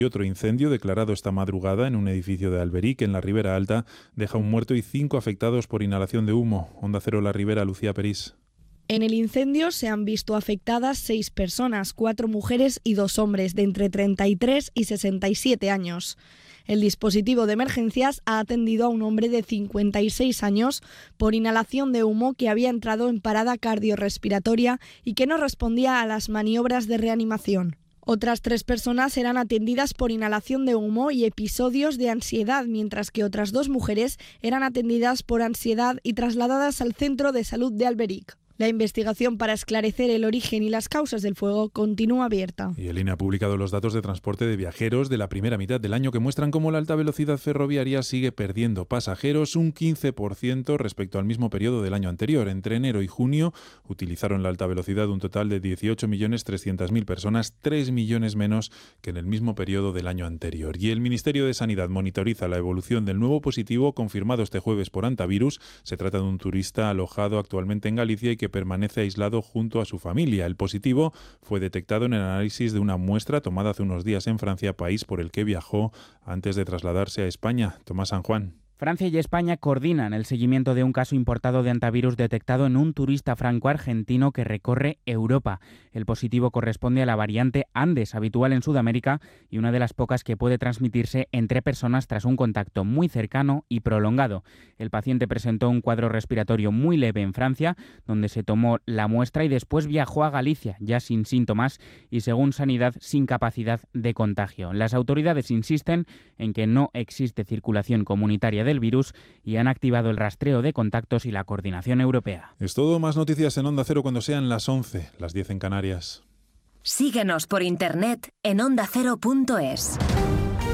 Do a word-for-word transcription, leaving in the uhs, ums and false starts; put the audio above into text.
Y otro incendio declarado esta madrugada en un edificio de Alberic, en la Ribera Alta, deja un muerto y cinco afectados por inhalación de humo. Onda Cero La Ribera, Lucía Perís. En el incendio se han visto afectadas seis personas, cuatro mujeres y dos hombres de entre treinta y tres y sesenta y siete años. El dispositivo de emergencias ha atendido a un hombre de cincuenta y seis años por inhalación de humo que había entrado en parada cardiorrespiratoria y que no respondía a las maniobras de reanimación. Otras tres personas eran atendidas por inhalación de humo y episodios de ansiedad, mientras que otras dos mujeres eran atendidas por ansiedad y trasladadas al Centro de Salud de Alberic. La investigación para esclarecer el origen y las causas del fuego continúa abierta. Y el I N E ha publicado los datos de transporte de viajeros de la primera mitad del año que muestran cómo la alta velocidad ferroviaria sigue perdiendo pasajeros un quince por ciento respecto al mismo periodo del año anterior. Entre enero y junio utilizaron la alta velocidad un total de dieciocho millones trescientas mil personas, tres millones menos que en el mismo periodo del año anterior. Y el Ministerio de Sanidad monitoriza la evolución del nuevo positivo confirmado este jueves por hantavirus. Se trata de un turista alojado actualmente en Galicia y que permanece aislado junto a su familia. El positivo fue detectado en el análisis de una muestra tomada hace unos días en Francia, país por el que viajó antes de trasladarse a España. Tomás San Juan. Francia y España coordinan el seguimiento de un caso importado de hantavirus detectado en un turista franco-argentino que recorre Europa. El positivo corresponde a la variante Andes, habitual en Sudamérica y una de las pocas que puede transmitirse entre personas tras un contacto muy cercano y prolongado. El paciente presentó un cuadro respiratorio muy leve en Francia, donde se tomó la muestra y después viajó a Galicia, ya sin síntomas y, según Sanidad, sin capacidad de contagio. Las autoridades insisten en que no existe circulación comunitaria de del virus y han activado el rastreo de contactos y la coordinación europea. Es todo, más noticias en Onda Cero cuando sean las once, las diez en Canarias. Síguenos por internet en onda cero punto es.